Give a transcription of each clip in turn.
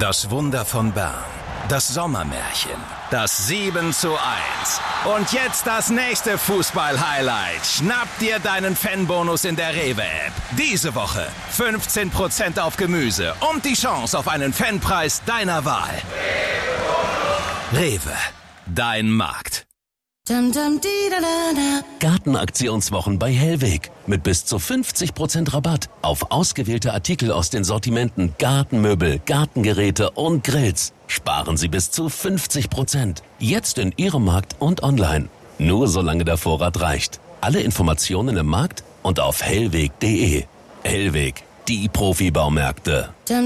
Das Wunder von Bern. Das Sommermärchen. Das 7:1. Und jetzt das nächste Fußball-Highlight. Schnapp dir deinen Fanbonus in der Rewe-App. Diese Woche 15% auf Gemüse und die Chance auf einen Fanpreis deiner Wahl. Rewe. Dein Markt. Gartenaktionswochen bei Hellweg. Mit bis zu 50% Rabatt auf ausgewählte Artikel aus den Sortimenten Gartenmöbel, Gartengeräte und Grills. Sparen Sie bis zu 50%. Jetzt in Ihrem Markt und online. Nur solange der Vorrat reicht. Alle Informationen im Markt und auf hellweg.de. Hellweg, die Profibaumärkte.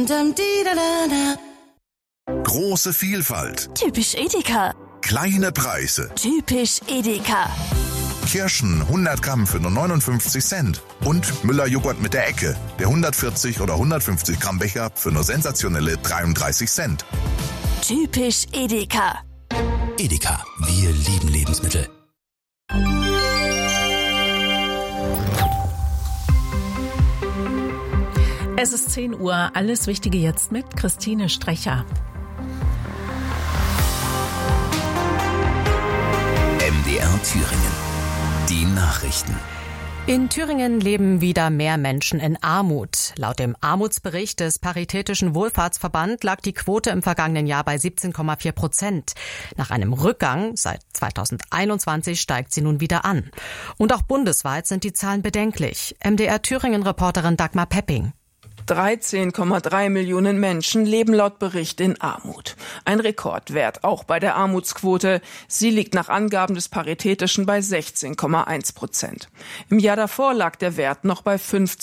Große Vielfalt. Typisch Edeka. Kleine Preise. Typisch Edeka. Kirschen 100 Gramm für nur 59 Cent. Und Müller-Joghurt mit der Ecke. Der 140 oder 150 Gramm Becher für nur sensationelle 33 Cent. Typisch Edeka. Edeka, wir lieben Lebensmittel. Es ist 10 Uhr. Alles Wichtige jetzt mit Christine Strecher. MDR Thüringen. Die Nachrichten. In Thüringen leben wieder mehr Menschen in Armut. Laut dem Armutsbericht des Paritätischen Wohlfahrtsverband lag die Quote im vergangenen Jahr bei 17,4%. Nach einem Rückgang seit 2021 steigt sie nun wieder an. Und auch bundesweit sind die Zahlen bedenklich. MDR Thüringen-Reporterin Dagmar Pepping. 13,3 Millionen Menschen leben laut Bericht in Armut. Ein Rekordwert auch bei der Armutsquote. Sie liegt nach Angaben des Paritätischen bei 16,1%. Im Jahr davor lag der Wert noch bei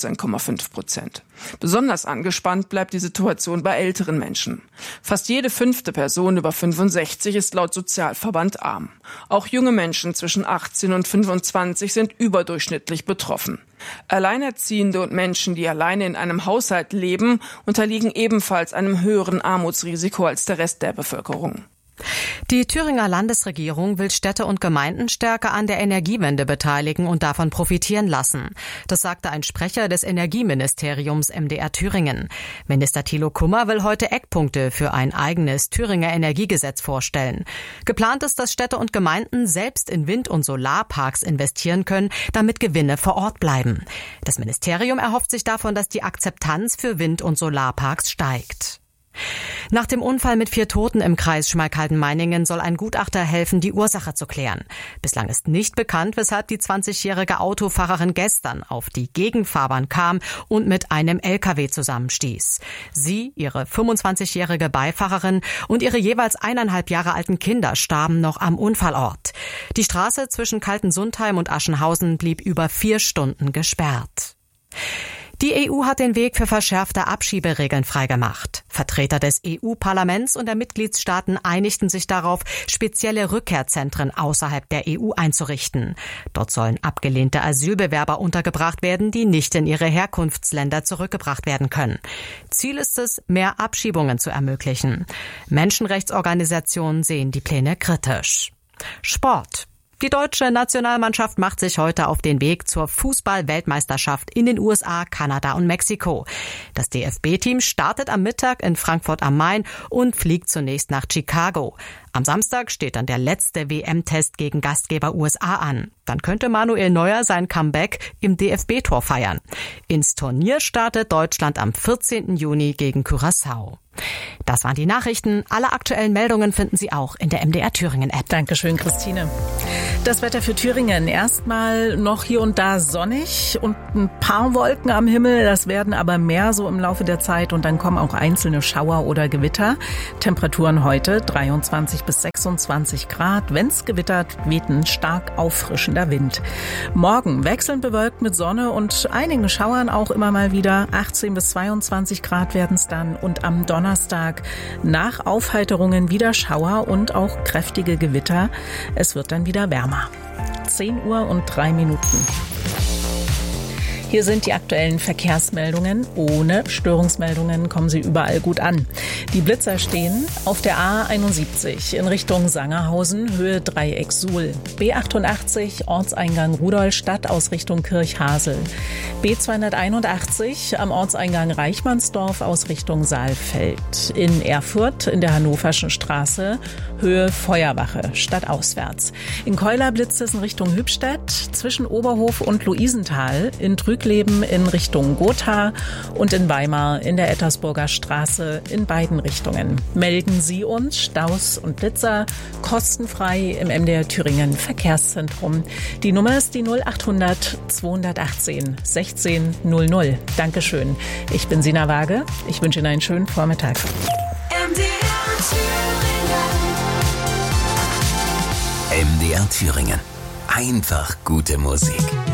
15,5%. Besonders angespannt bleibt die Situation bei älteren Menschen. Fast jede 5. Person über 65 ist laut Sozialverband arm. Auch junge Menschen zwischen 18 und 25 sind überdurchschnittlich betroffen. Alleinerziehende und Menschen, die alleine in einem Haushalt leben, unterliegen ebenfalls einem höheren Armutsrisiko als der Rest der Bevölkerung. Die Thüringer Landesregierung will Städte und Gemeinden stärker an der Energiewende beteiligen und davon profitieren lassen. Das sagte ein Sprecher des Energieministeriums MDR Thüringen. Minister Thilo Kummer will heute Eckpunkte für ein eigenes Thüringer Energiegesetz vorstellen. Geplant ist, dass Städte und Gemeinden selbst in Wind- und Solarparks investieren können, damit Gewinne vor Ort bleiben. Das Ministerium erhofft sich davon, dass die Akzeptanz für Wind- und Solarparks steigt. Nach dem Unfall mit 4 Toten im Kreis Schmalkalden-Meiningen soll ein Gutachter helfen, die Ursache zu klären. Bislang ist nicht bekannt, weshalb die 20-jährige Autofahrerin gestern auf die Gegenfahrbahn kam und mit einem LKW zusammenstieß. Sie, ihre 25-jährige Beifahrerin und ihre jeweils 1,5 Jahre alten Kinder starben noch am Unfallort. Die Straße zwischen Kaltensundheim und Aschenhausen blieb über 4 Stunden gesperrt. Die EU hat den Weg für verschärfte Abschieberegeln freigemacht. Vertreter des EU-Parlaments und der Mitgliedstaaten einigten sich darauf, spezielle Rückkehrzentren außerhalb der EU einzurichten. Dort sollen abgelehnte Asylbewerber untergebracht werden, die nicht in ihre Herkunftsländer zurückgebracht werden können. Ziel ist es, mehr Abschiebungen zu ermöglichen. Menschenrechtsorganisationen sehen die Pläne kritisch. Sport. Die deutsche Nationalmannschaft macht sich heute auf den Weg zur Fußball-Weltmeisterschaft in den USA, Kanada und Mexiko. Das DFB-Team startet am Mittag in Frankfurt am Main und fliegt zunächst nach Chicago. Am Samstag steht dann der letzte WM-Test gegen Gastgeber USA an. Dann könnte Manuel Neuer sein Comeback im DFB-Tor feiern. Ins Turnier startet Deutschland am 14. Juni gegen Curaçao. Das waren die Nachrichten. Alle aktuellen Meldungen finden Sie auch in der MDR Thüringen-App. Dankeschön, Christine. Das Wetter für Thüringen. Erstmal noch hier und da sonnig und ein paar Wolken am Himmel. Das werden aber mehr so im Laufe der Zeit und dann kommen auch einzelne Schauer oder Gewitter. Temperaturen heute 23 bis 26 Grad. Wenn's gewittert, weht ein stark auffrischender Wind. Morgen wechselnd bewölkt mit Sonne und einigen Schauern auch immer mal wieder. 18 bis 22 Grad werden es dann und am Donnerstag nach Aufheiterungen wieder Schauer und auch kräftige Gewitter. Es wird dann wieder wärmer. 10 Uhr und 3 Minuten. Hier sind die aktuellen Verkehrsmeldungen. Ohne Störungsmeldungen kommen sie überall gut an. Die Blitzer stehen auf der A71 in Richtung Sangerhausen, Höhe Dreieck Suhl. B88 Ortseingang Rudolstadt aus Richtung Kirchhasel. B281 am Ortseingang Reichmannsdorf aus Richtung Saalfeld. In Erfurt in der Hannoverschen Straße, Höhe Feuerwache, stadtauswärts. In Keuler blitzt es in Richtung Hübstedt, zwischen Oberhof und Luisenthal, in Trügleben in Richtung Gotha und in Weimar in der Ettersburger Straße in beiden Richtungen. Melden Sie uns Staus und Blitzer kostenfrei im MDR Thüringen Verkehrszentrum. Die Nummer ist die 0800 218 16 00. Dankeschön. Ich bin Sina Waage. Ich wünsche Ihnen einen schönen Vormittag. MDR Thüringen. Einfach gute Musik.